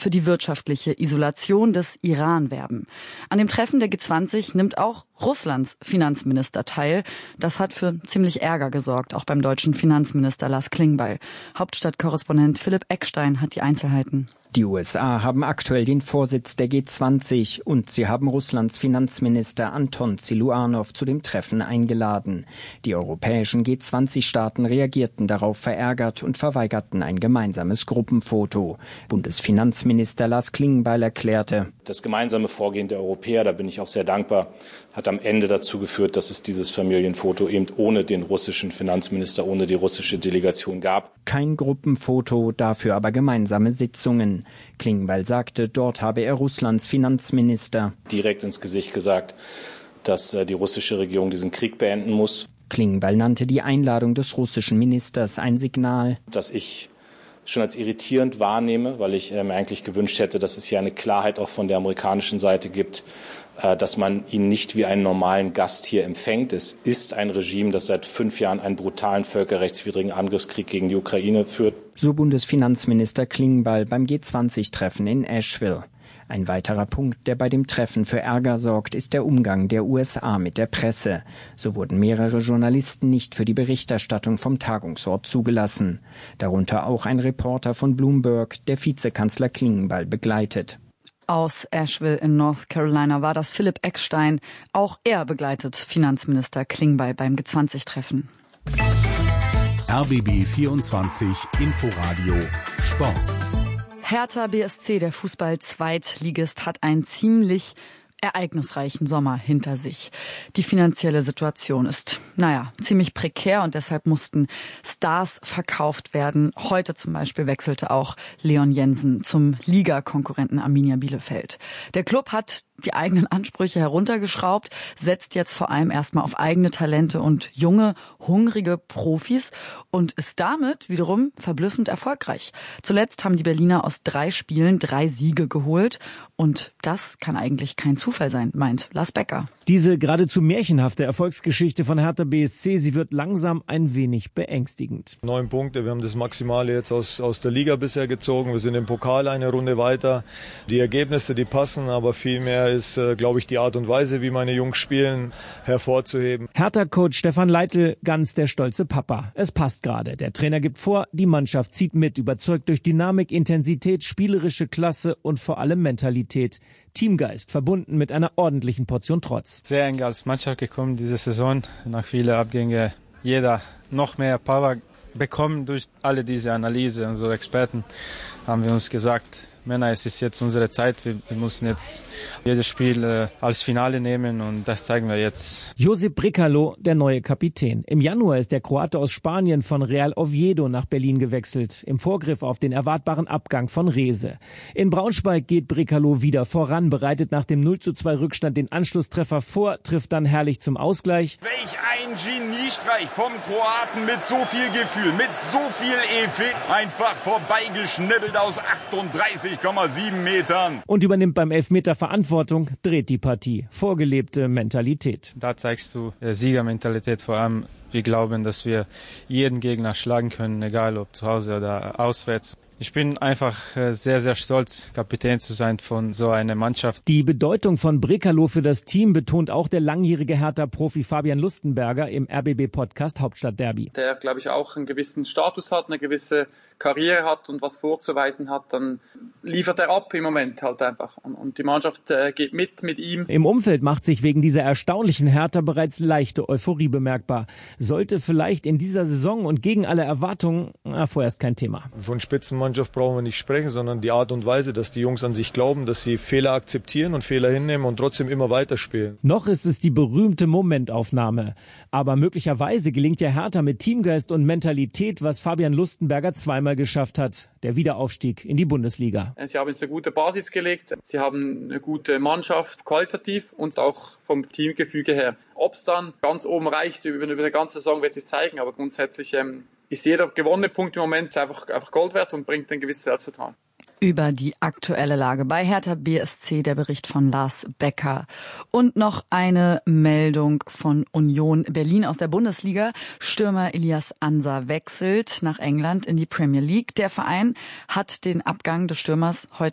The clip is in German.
für die wirtschaftliche Isolation des Iran werben. An dem Treffen der G20 nimmt auch Russlands Finanzminister teil. Das hat für ziemlich Ärger gesorgt, auch beim deutschen Finanzminister Lars Klingbeil. Hauptstadtkorrespondent Philipp Eckstein hat die Einzelheiten. Die USA haben aktuell den Vorsitz der G20 und sie haben Russlands Finanzminister Anton Siluanov zu dem Treffen eingeladen. Die europäischen G20-Staaten reagierten darauf verärgert und verweigerten ein gemeinsames Gruppenfoto. Bundesfinanzminister Lars Klingbeil erklärte: Das gemeinsame Vorgehen der Europäer, da bin ich auch sehr dankbar, hat am Ende dazu geführt, dass es dieses Familienfoto eben ohne den russischen Finanzminister, ohne die russische Delegation gab. Kein Gruppenfoto, dafür aber gemeinsame Sitzungen. Klingbeil sagte, dort habe er Russlands Finanzminister direkt ins Gesicht gesagt, dass die russische Regierung diesen Krieg beenden muss. Klingbeil nannte die Einladung des russischen Ministers ein Signal, das ich schon als irritierend wahrnehme, weil ich mir eigentlich gewünscht hätte, dass es hier eine Klarheit auch von der amerikanischen Seite gibt, dass man ihn nicht wie einen normalen Gast hier empfängt. Es ist ein Regime, das seit 5 Jahren einen brutalen völkerrechtswidrigen Angriffskrieg gegen die Ukraine führt. So Bundesfinanzminister Klingbeil beim G20-Treffen in Asheville. Ein weiterer Punkt, der bei dem Treffen für Ärger sorgt, ist der Umgang der USA mit der Presse. So wurden mehrere Journalisten nicht für die Berichterstattung vom Tagungsort zugelassen. Darunter auch ein Reporter von Bloomberg, der Vizekanzler Klingbeil begleitet. Aus Asheville in North Carolina war das Philipp Eckstein. Auch er begleitet Finanzminister Klingbeil beim G20-Treffen. RBB 24 Inforadio Sport. Hertha BSC, der Fußball-Zweitligist, hat einen ziemlich ereignisreichen Sommer hinter sich. Die finanzielle Situation ist, ziemlich prekär und deshalb mussten Stars verkauft werden. Heute zum Beispiel wechselte auch Leon Jensen zum Ligakonkurrenten Arminia Bielefeld. Der Club hat die eigenen Ansprüche heruntergeschraubt, setzt jetzt vor allem erstmal auf eigene Talente und junge, hungrige Profis und ist damit wiederum verblüffend erfolgreich. Zuletzt haben die Berliner aus 3 Spielen 3 Siege geholt und das kann eigentlich kein Zufall sein, meint Lars Becker. Diese geradezu märchenhafte Erfolgsgeschichte von Hertha BSC, sie wird langsam ein wenig beängstigend. 9 Punkte, wir haben das Maximale jetzt aus der Liga bisher gezogen. Wir sind im Pokal eine Runde weiter. Die Ergebnisse, die passen, aber vielmehr ist, glaube ich, die Art und Weise, wie meine Jungs spielen, hervorzuheben. Hertha-Coach Stefan Leitl, ganz der stolze Papa. Es passt gerade. Der Trainer gibt vor, die Mannschaft zieht mit, überzeugt durch Dynamik, Intensität, spielerische Klasse und vor allem Mentalität. Teamgeist, verbunden mit einer ordentlichen Portion Trotz. Sehr eng als Mannschaft gekommen diese Saison. Nach vielen Abgängen jeder noch mehr Power bekommen durch alle diese Analyse. Und so Experten haben wir uns gesagt, Männer, es ist jetzt unsere Zeit. Wir müssen jetzt jedes Spiel als Finale nehmen und das zeigen wir jetzt. Josip Brekalo, der neue Kapitän. Im Januar ist der Kroate aus Spanien von Real Oviedo nach Berlin gewechselt. Im Vorgriff auf den erwartbaren Abgang von Rehse. In Braunschweig geht Brekalo wieder voran, bereitet nach dem 0:2 Rückstand den Anschlusstreffer vor, trifft dann herrlich zum Ausgleich. Welch ein Geniestreich vom Kroaten mit so viel Gefühl, mit so viel Efe. Einfach vorbeigeschnibbelt aus 38,7 Metern. Und übernimmt beim Elfmeter Verantwortung, dreht die Partie. Vorgelebte Mentalität. Da zeigst du Siegermentalität vor allem. Wir glauben, dass wir jeden Gegner schlagen können, egal ob zu Hause oder auswärts. Ich bin einfach sehr, sehr stolz, Kapitän zu sein von so einer Mannschaft. Die Bedeutung von Brekalo für das Team betont auch der langjährige Hertha-Profi Fabian Lustenberger im RBB-Podcast Hauptstadtderby. Der, glaube ich, auch einen gewissen Status hat, eine gewisse Karriere hat und was vorzuweisen hat, dann liefert er ab im Moment halt einfach. Und die Mannschaft geht mit ihm. Im Umfeld macht sich wegen dieser erstaunlichen Hertha bereits leichte Euphorie bemerkbar. Sollte vielleicht in dieser Saison und gegen alle Erwartungen vorerst kein Thema. Von Spitzenmannschaft brauchen wir nicht sprechen, sondern die Art und Weise, dass die Jungs an sich glauben, dass sie Fehler akzeptieren und Fehler hinnehmen und trotzdem immer weiterspielen. Noch ist es die berühmte Momentaufnahme. Aber möglicherweise gelingt ja Hertha mit Teamgeist und Mentalität, was Fabian Lustenberger zweimal geschafft hat. Der Wiederaufstieg in die Bundesliga. Sie haben jetzt eine gute Basis gelegt. Sie haben eine gute Mannschaft, qualitativ und auch vom Teamgefüge her. Ob es dann ganz oben reicht, über die ganze Saison wird es zeigen. Aber grundsätzlich ist jeder gewonnene Punkt im Moment einfach Gold wert und bringt ein gewisses Selbstvertrauen. Über die aktuelle Lage bei Hertha BSC, der Bericht von Lars Becker. Und noch eine Meldung von Union Berlin aus der Bundesliga. Stürmer Elias Ansa wechselt nach England in die Premier League. Der Verein hat den Abgang des Stürmers heute